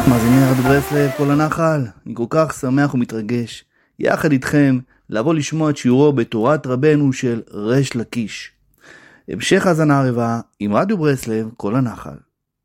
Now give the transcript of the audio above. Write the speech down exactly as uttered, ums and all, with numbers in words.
מאזיני רדיו ברסלב, כל הנחל, אני כל כך שמח ומתרגש יחד איתכם לבוא לשמוע את שיעורו בתורת רבנו של ריש לקיש. המשך האזנה ערבה עם רדיו ברסלב, כל הנחל.